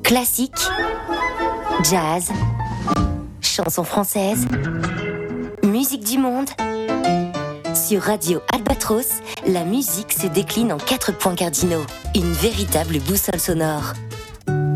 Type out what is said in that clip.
Classique, jazz, chansons françaises, musique du monde. Sur Radio Albatros, la musique se décline en 4 points cardinaux. Une véritable boussole sonore.